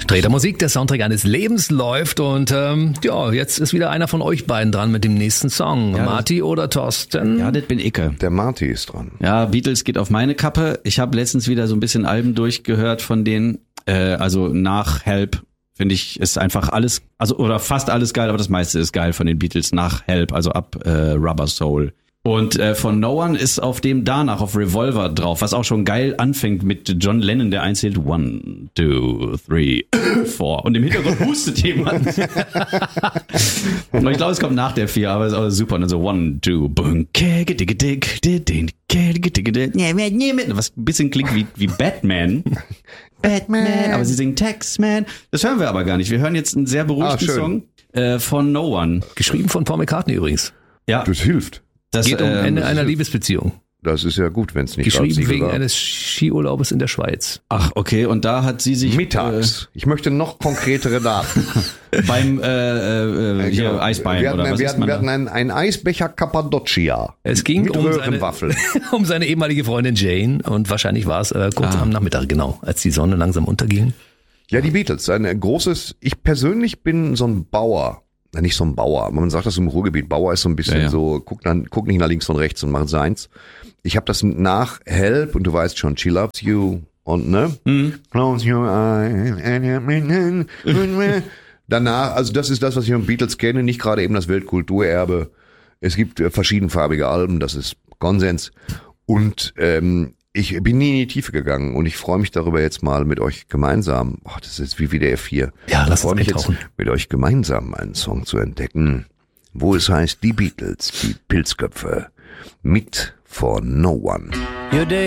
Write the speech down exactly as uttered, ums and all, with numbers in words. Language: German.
Treter Musik, der Soundtrack eines Lebens läuft und ähm, ja, jetzt ist wieder einer von euch beiden dran mit dem nächsten Song. Ja, Marty oder Thorsten? Ja, das bin ich. Der Marty ist dran. Ja, Beatles geht auf meine Kappe. Ich habe letztens wieder so ein bisschen Alben durchgehört von denen. Äh, also nach Help finde ich ist einfach alles, also oder fast alles geil, aber das meiste ist geil von den Beatles nach Help, also ab äh, Rubber Soul. Und äh, von No One ist auf dem danach auf Revolver drauf, was auch schon geil anfängt mit John Lennon, der einzählt one, two, three, four. Und im Hintergrund hustet jemand. Und ich glaube, es kommt nach der vier, aber es ist auch super. Und dann so one, two, boom, was ein bisschen klingt wie, wie Batman. Batman. Aber sie singen Taxman. Das hören wir aber gar nicht. Wir hören jetzt einen sehr beruhigten ah, Song äh, von No One. Geschrieben von Paul McCartney übrigens. Ja. Das hilft. Das geht um ähm, Ende einer Liebesbeziehung. Das ist ja gut, wenn es nicht Geschrieben wegen war. eines Skiurlaubes in der Schweiz. Ach, okay. Und da hat sie sich Mittags. Äh, ich möchte noch konkretere Daten. beim äh, äh, hier genau. Eisbein wir hatten, oder was wir ist hatten, man wir da? hatten einen, einen Eisbecher Cappadocia. Es ging mit um seine, Röhrenwaffel. um seine ehemalige Freundin Jane und wahrscheinlich war es äh, kurz Ah. am Nachmittag, genau, als die Sonne langsam unterging. Ja, die Beatles. Ein großes, ich persönlich bin so ein Bauer. Na, nicht so ein Bauer, aber man sagt das im Ruhrgebiet. Bauer ist so ein bisschen Ja, ja. so, guck, dann, guck nicht nach links und rechts und macht seins. Ich habe das nach Help und du weißt schon, She Loves You und ne? Mhm. Close your eyes and danach, also das ist das, was ich von Beatles kenne, nicht gerade eben das Weltkulturerbe. Es gibt äh, verschiedenfarbige Alben, das ist Konsens. Und ähm, ich bin nie in die Tiefe gegangen und ich freue mich darüber jetzt mal mit euch gemeinsam. Oh, das ist wie W D F vier. Ja, ich lass freue uns mich jetzt eintauchen. mit euch gemeinsam einen Song zu entdecken, wo es heißt, die Beatles, die Pilzköpfe, mit For No One. Your day